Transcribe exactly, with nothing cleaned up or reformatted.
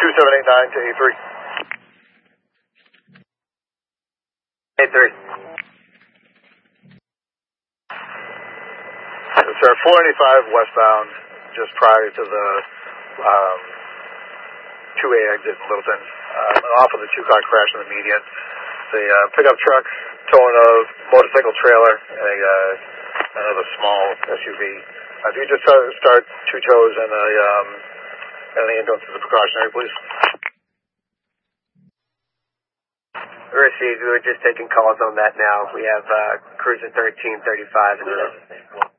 two seven eight nine to A three. A three. Sir, four eighty-five westbound, just prior to the um, two A exit in Littleton, uh, off of the two-car crash in the median. The uh, pickup truck towing a motorcycle trailer and a, uh, another small S U V. Uh, if you just start, start two tows and a um, and the ambulance as a precautionary, please. Received. We're just taking calls on that now. We have uh, Cruiser thirteen thirty-five in the